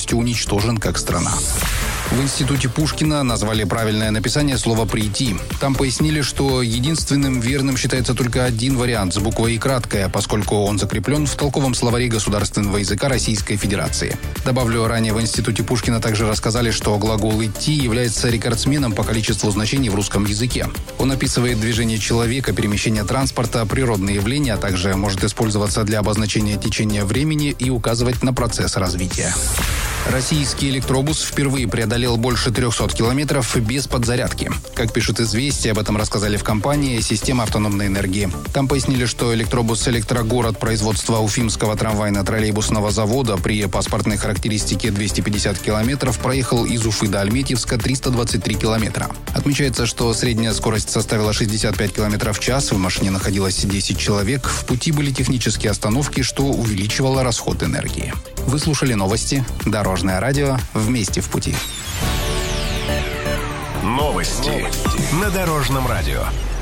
полностью уничтожен как страна. В институте Пушкина назвали правильное написание слова «прийти». Там пояснили, что единственным верным считается только один вариант с буквой «и» краткая, поскольку он закреплен в толковом словаре государственного языка Российской Федерации. Добавлю, ранее в институте Пушкина также рассказали, что глагол «идти» является рекордсменом по количеству значений в русском языке. Он описывает движение человека, перемещение транспорта, природные явления, а также может использоваться для обозначения течения времени и указывать на процесс развития. Российский электробус впервые преодолел больше 300 километров без подзарядки. Как пишут «Известия», об этом рассказали в компании «Система автономной энергии». Там пояснили, что электробус «Электрогород» производства Уфимского трамвайно-троллейбусного завода при паспортной характеристике 250 километров проехал из Уфы до Альметьевска 323 километра. Отмечается, что средняя скорость составила 65 километров в час, в машине находилось 10 человек, в пути были технические остановки, что увеличивало расход энергии. Вы слушали новости. Дорожное радио. Вместе в пути. Новости на Дорожном радио.